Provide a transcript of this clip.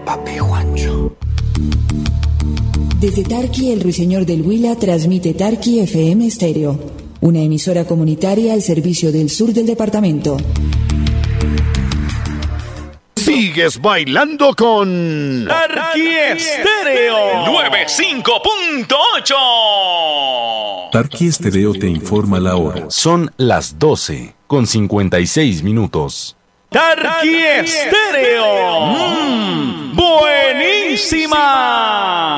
Papi Juancho. Desde Tarqui, el Ruiseñor del Huila transmite Tarqui FM Estéreo, una emisora comunitaria al servicio del sur del departamento. Sigues bailando con Tarqui Estéreo 95.8. Tarqui Estéreo te informa la hora. Son las 12:56. Tarqui Estéreo. ¡Buenísima!